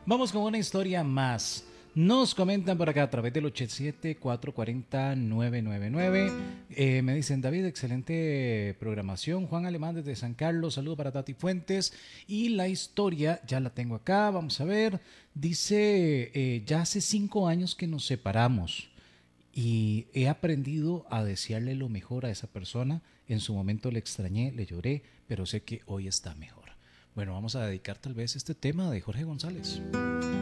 Vamos con una historia más. Nos comentan por acá a través del 87-440-999. Me dicen, David, excelente programación. Juan Alemán desde San Carlos, saludo para Tati Fuentes. Y la historia, ya la tengo acá, vamos a ver. Dice, ya hace 5 años que nos separamos y he aprendido a desearle lo mejor a esa persona. En su momento le extrañé, le lloré, pero sé que hoy está mejor. Bueno, vamos a dedicar tal vez este tema de Jorge González.